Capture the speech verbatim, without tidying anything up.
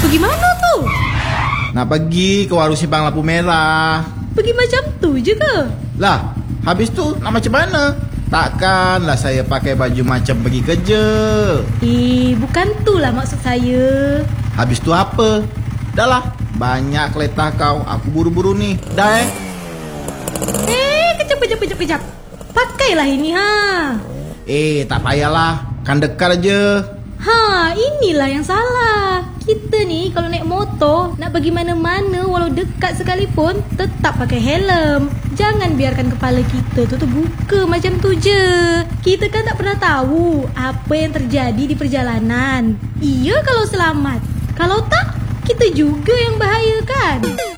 Bagaimana tuh? Nak pergi ke warung simpang lampu merah. Pergi macam tu je ke? Lah, habis tu nak macam mana? Takkanlah saya pakai baju macam pergi kerja. Eh, bukan tu lah maksud saya. Habis tu apa? Dah lah, banyak keletah kau. Aku buru-buru ni. Dah eh. Eh, kejap, kejap, kejap, kejap. Pakailah ini, ha. Eh, tak payahlah. Kan dekat aja. Ha, inilah yang salah. Kita ni kalau naik motor, nak pergi mana-mana walau dekat sekalipun, tetap pakai helm. Jangan biarkan kepala kita tu terbuka macam tu je. Kita kan tak pernah tahu apa yang terjadi di perjalanan. Iya kalau selamat. Kalau tak, kita juga yang bahaya kan?